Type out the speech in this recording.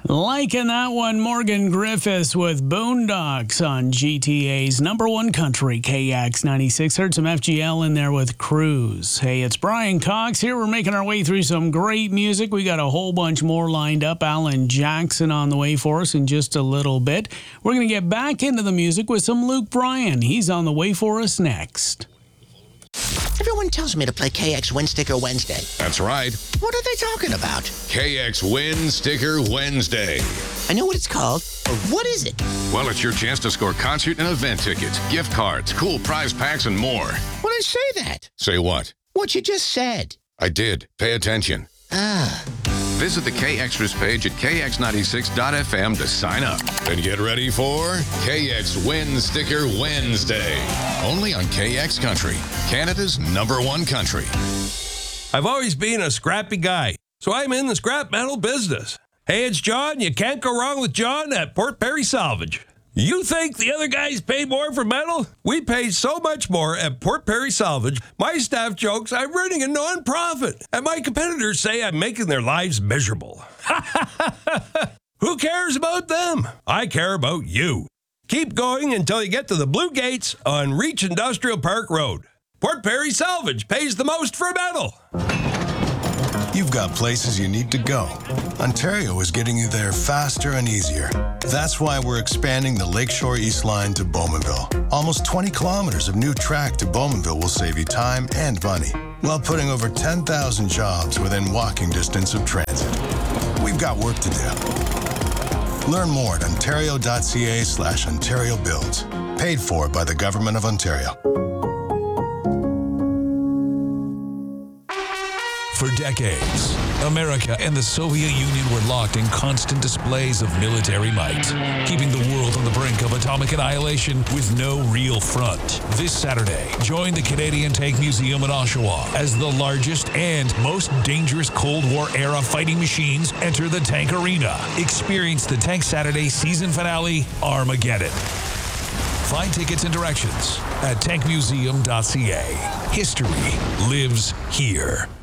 Liking that one, Morgan Griffiths with Boondocks on GTA's number one country, KX 96. Heard some FGL in there with Cruise. Hey, it's Brian Cox here. We're making our way through some great music. We got a whole bunch more lined up. Alan Jackson on the way for us in just a little bit. We're going to get back into the music with some Luke Bryan. He's on the way for us next. Everyone tells me to play KX Win Sticker Wednesday. That's right. What are they talking about? KX Win Sticker Wednesday. I know what it's called, but what is it? Well, it's your chance to score concert and event tickets, gift cards, cool prize packs, and more. When I say that. Say what? What you just said. I did. Pay attention. Visit the K-Extras page at kx96.fm to sign up. And get ready for KX Win Sticker Wednesday. Only on KX Country, Canada's number one country. I've always been a scrappy guy, so I'm in the scrap metal business. Hey, it's John. You can't go wrong with John at Port Perry Salvage. You think the other guys pay more for metal? We pay so much more at Port Perry Salvage. My staff jokes I'm running a non-profit, and my competitors say I'm making their lives miserable. Who cares about them? I care about you. Keep going until you get to the Blue Gates on Reach Industrial Park Road. Port Perry Salvage pays the most for metal. You've got places you need to go. Ontario is getting you there faster and easier. That's why we're expanding the Lakeshore East Line to Bowmanville. Almost 20 kilometers of new track to Bowmanville will save you time and money, while putting over 10,000 jobs within walking distance of transit. We've got work to do. Learn more at ontario.ca/Ontario Builds. Paid for by the Government of Ontario. For decades, America and the Soviet Union were locked in constant displays of military might, keeping the world on the brink of atomic annihilation with no real front. This Saturday, join the Canadian Tank Museum in Oshawa as the largest and most dangerous Cold War-era fighting machines enter the tank arena. Experience the Tank Saturday season finale, Armageddon. Find tickets and directions at tankmuseum.ca. History lives here.